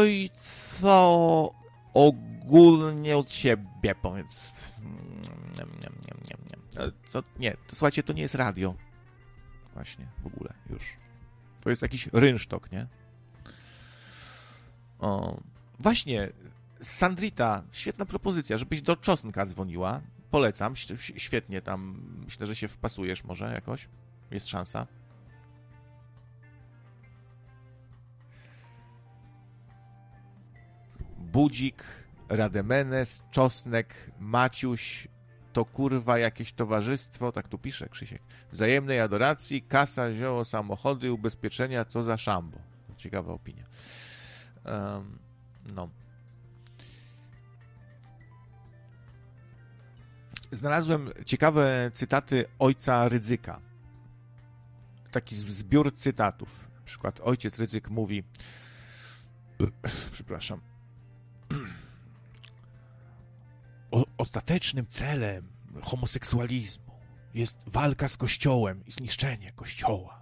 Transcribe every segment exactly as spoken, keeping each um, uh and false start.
i co ogólnie od siebie powiedz. Nie, nie, nie, nie. Co? Nie, to, słuchajcie, to nie jest radio. Właśnie, w ogóle, już. To jest jakiś rynsztok, nie? O, właśnie, Sandrita, świetna propozycja, żebyś do Czosnka dzwoniła. Polecam, świetnie tam, myślę, że się wpasujesz może jakoś. Jest szansa. Budzik, Rademenes, Czosnek, Maciuś, to kurwa jakieś towarzystwo, tak tu pisze Krzysiek, wzajemnej adoracji, kasa, zioło, samochody, ubezpieczenia, co za szambo. Ciekawa opinia. Um, no. Znalazłem ciekawe cytaty ojca Rydzyka. Taki zbiór cytatów. Na przykład ojciec Rydzyk mówi przepraszam o, ostatecznym celem homoseksualizmu jest walka z Kościołem i zniszczenie Kościoła.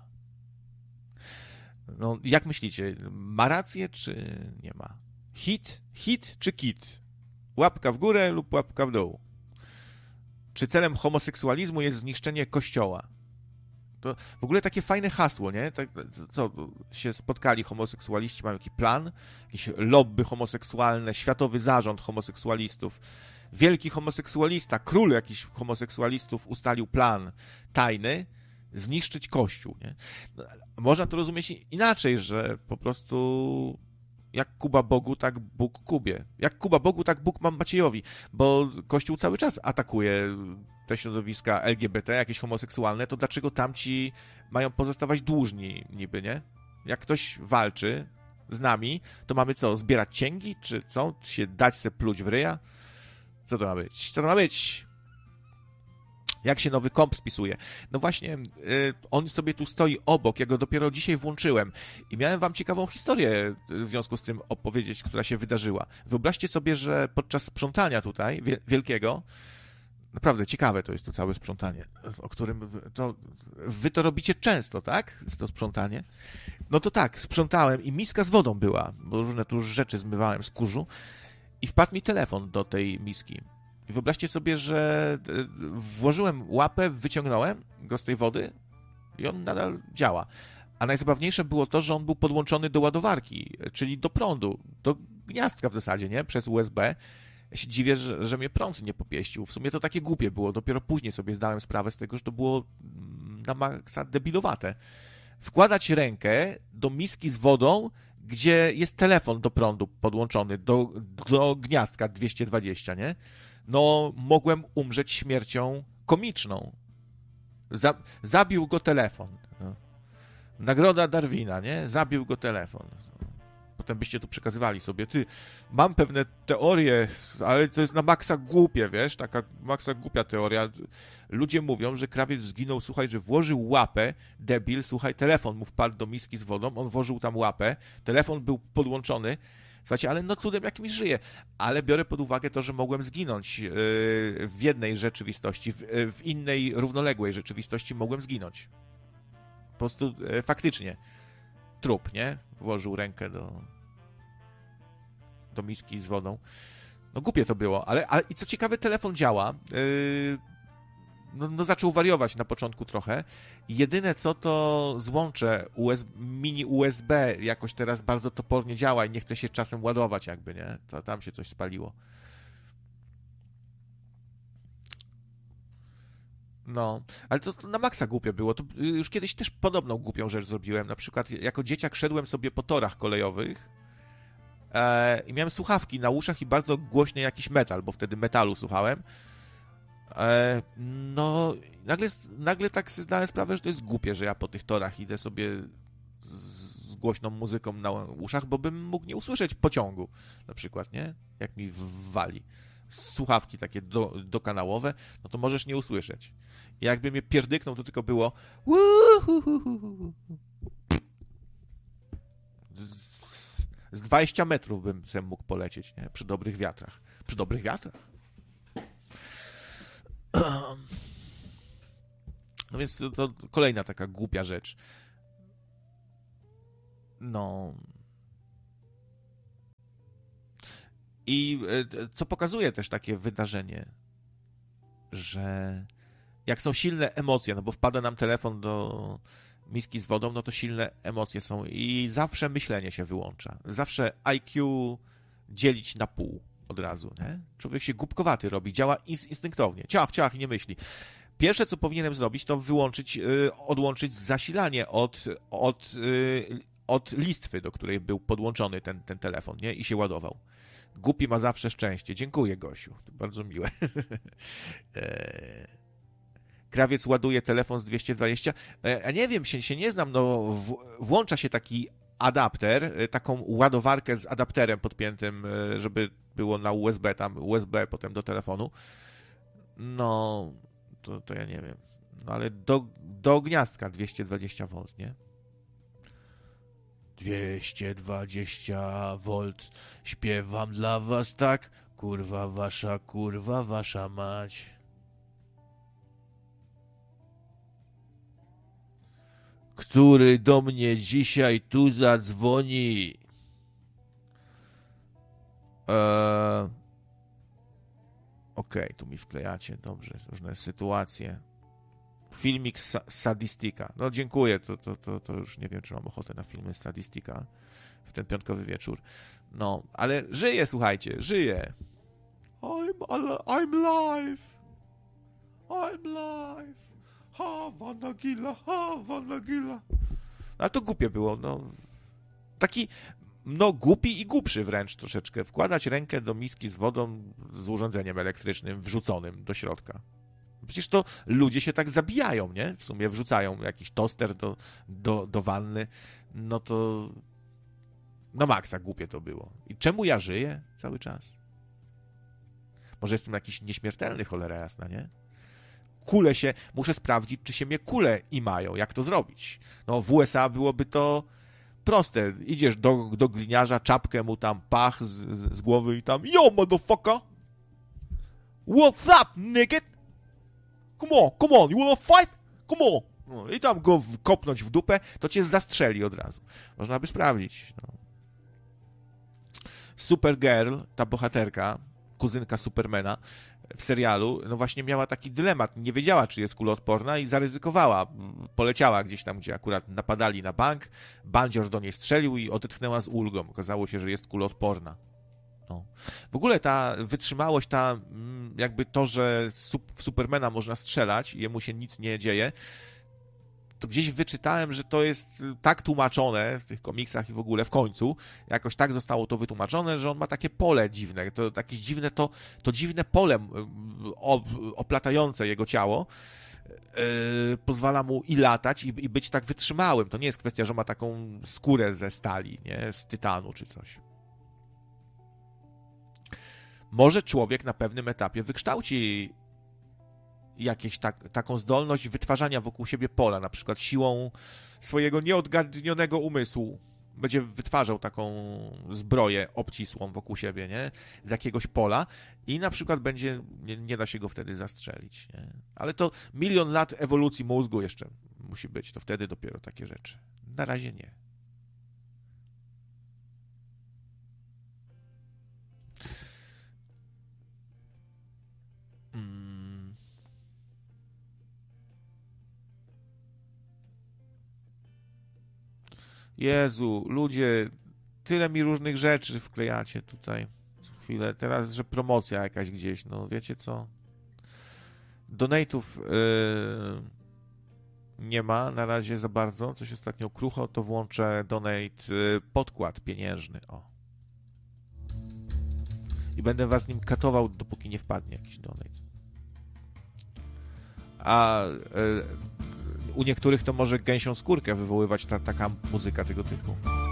No, jak myślicie, ma rację, czy nie ma? Hit, hit czy kit? Łapka w górę lub łapka w dół? Czy celem homoseksualizmu jest zniszczenie Kościoła? To w ogóle takie fajne hasło, nie? Tak, co, się spotkali homoseksualiści, mają jakiś plan, jakieś lobby homoseksualne, światowy zarząd homoseksualistów, wielki homoseksualista, król jakichś homoseksualistów ustalił plan tajny, zniszczyć Kościół, nie? No, można to rozumieć inaczej, że po prostu jak Kuba Bogu, tak Bóg Kubie. Jak Kuba Bogu, tak Bóg Maciejowi, bo Kościół cały czas atakuje te środowiska L G B T, jakieś homoseksualne, to dlaczego tamci mają pozostawać dłużni niby, nie? Jak ktoś walczy z nami, to mamy co, zbierać cięgi, czy co? Czy się dać se pluć w ryja? Co to ma być? Co to ma być? Jak się nowy komp spisuje? No właśnie, yy, on sobie tu stoi obok, ja go dopiero dzisiaj włączyłem i miałem wam ciekawą historię w związku z tym opowiedzieć, która się wydarzyła. Wyobraźcie sobie, że podczas sprzątania tutaj, wie, wielkiego, naprawdę ciekawe to jest to całe sprzątanie, o którym to, wy to robicie często, tak? To sprzątanie. No to tak, sprzątałem i miska z wodą była, bo różne tu rzeczy zmywałem z kurzu i wpadł mi telefon do tej miski. I wyobraźcie sobie, że włożyłem łapę, wyciągnąłem go z tej wody i on nadal działa. A najzabawniejsze było to, że on był podłączony do ładowarki, czyli do prądu, do gniazdka w zasadzie, nie? Przez U S B. Ja się dziwię, że, że mnie prąd nie popieścił. W sumie to takie głupie było. Dopiero później sobie zdałem sprawę z tego, że to było na maksa debilowate. Wkładać rękę do miski z wodą, gdzie jest telefon do prądu podłączony, do, do gniazdka dwieście dwadzieścia, nie? No, mogłem umrzeć śmiercią komiczną. Za, zabił go telefon. No. Nagroda Darwina, nie? Zabił go telefon. Potem byście tu przekazywali sobie, ty, mam pewne teorie, ale to jest na maksa głupie, wiesz, taka maksa głupia teoria. Ludzie mówią, że krawiec zginął, słuchaj, że włożył łapę, debil, słuchaj, telefon mu wpadł do miski z wodą, on włożył tam łapę, telefon był podłączony, słuchajcie, ale no cudem jakimś żyje. Ale biorę pod uwagę to, że mogłem zginąć yy, w jednej rzeczywistości, w, w innej równoległej rzeczywistości mogłem zginąć. Po prostu yy, faktycznie. Trup, nie? Włożył rękę do, do miski z wodą. No głupie to było, ale, ale i co ciekawe, telefon działa. Yy, no, no zaczął wariować na początku trochę. Jedyne co to złącze U S B, mini U S B jakoś teraz bardzo topornie działa i nie chce się czasem ładować jakby, nie? To tam się coś spaliło. No, ale to, to na maksa głupie było. To już kiedyś też podobną głupią rzecz zrobiłem. Na przykład jako dzieciak szedłem sobie po torach kolejowych e, i miałem słuchawki na uszach i bardzo głośny jakiś metal, bo wtedy metalu słuchałem. E, no, nagle, nagle tak sobie zdałem sprawę, że to jest głupie, że ja po tych torach idę sobie z, z głośną muzyką na uszach, bo bym mógł nie usłyszeć pociągu, na przykład, nie? Jak mi wali. Słuchawki takie do, dokanałowe, no to możesz nie usłyszeć. I jakby mnie pierdyknął, to tylko było z, z dwadzieścia metrów bym sobie mógł polecieć, nie? Przy dobrych wiatrach. Przy dobrych wiatrach. No więc to, to kolejna taka głupia rzecz. No... I co pokazuje też takie wydarzenie, że jak są silne emocje, no bo wpada nam telefon do miski z wodą, no to silne emocje są i zawsze myślenie się wyłącza. Zawsze I Q dzielić na pół od razu, nie? Człowiek się głupkowaty robi, działa instynktownie. Ciach, ciach i nie myśli. Pierwsze, co powinienem zrobić, to wyłączyć, odłączyć zasilanie od, od, od listwy, do której był podłączony ten, ten telefon, nie? I się ładował. Głupi ma zawsze szczęście. Dziękuję, Gosiu. To bardzo miłe. Krawiec ładuje telefon z dwieście dwadzieścia. Ja nie wiem, się, się nie znam, no w, włącza się taki adapter, taką ładowarkę z adapterem podpiętym, żeby było na U S B, tam U S B potem do telefonu. No, to, to ja nie wiem. No ale do, do gniazdka dwieście dwadzieścia wolt, nie? dwieście dwadzieścia wolt, śpiewam dla was tak, kurwa wasza, kurwa wasza mać. Który do mnie dzisiaj tu zadzwoni? Eee... Okej, okay, tu mi wklejacie, dobrze, różne sytuacje. Filmik z Sadistika. No dziękuję, to, to, to, to już nie wiem, czy mam ochotę na filmy z Sadistika w ten piątkowy wieczór. No, ale żyję, słuchajcie, żyję. I'm, I'm live. I'm live. Ha, Nagila, ha, Nagila. Ale to głupie było, no. Taki, no głupi i głupszy wręcz troszeczkę. Wkładać rękę do miski z wodą z urządzeniem elektrycznym wrzuconym do środka. Przecież to ludzie się tak zabijają, nie? W sumie wrzucają jakiś toster do, do, do wanny. No to na maksa głupie to było. I czemu ja żyję cały czas? Może jestem jakiś nieśmiertelny, cholera jasna, nie? Kule się, muszę sprawdzić, czy się mnie kule imają. Jak to zrobić? No w U S A byłoby to proste. Idziesz do, do gliniarza, czapkę mu tam pach z, z, z głowy i tam yo, motherfucker! What's up, nigga? Come on, come on, you wanna fight? Come on! No, i tam go kopnąć w dupę, to cię zastrzeli od razu. Można by sprawdzić. No. Supergirl, ta bohaterka, kuzynka Supermana w serialu, no właśnie miała taki dylemat. Nie wiedziała, czy jest kuloodporna i zaryzykowała. Poleciała gdzieś tam, gdzie akurat napadali na bank, bandziorz do niej strzelił i odetchnęła z ulgą. Okazało się, że jest kuloodporna. No. W ogóle ta wytrzymałość, ta jakby to, że w Supermana można strzelać i jemu się nic nie dzieje, to gdzieś wyczytałem, że to jest tak tłumaczone w tych komiksach i w ogóle w końcu, jakoś tak zostało to wytłumaczone, że on ma takie pole dziwne, to jakieś dziwne, to, to dziwne pole oplatające jego ciało yy, pozwala mu i latać i, i być tak wytrzymałym. To nie jest kwestia, że ma taką skórę ze stali, nie, z tytanu czy coś. Może człowiek na pewnym etapie wykształci jakieś tak, taką zdolność wytwarzania wokół siebie pola, na przykład siłą swojego nieodgadnionego umysłu. Będzie wytwarzał taką zbroję obcisłą wokół siebie, nie? Z jakiegoś pola i na przykład będzie, nie, nie da się go wtedy zastrzelić, nie? Ale to milion lat ewolucji mózgu jeszcze musi być, to wtedy dopiero takie rzeczy. Na razie nie. Jezu, ludzie, tyle mi różnych rzeczy wklejacie tutaj co chwilę. Teraz, że promocja jakaś gdzieś, no wiecie co? Donate'ów yy, nie ma na razie za bardzo. Coś ostatnio krucho, to włączę donate, yy, podkład pieniężny. O. I będę was nim katował, dopóki nie wpadnie jakiś donate. A yy, u niektórych to może gęsią skórkę wywoływać ta, taka muzyka tego typu.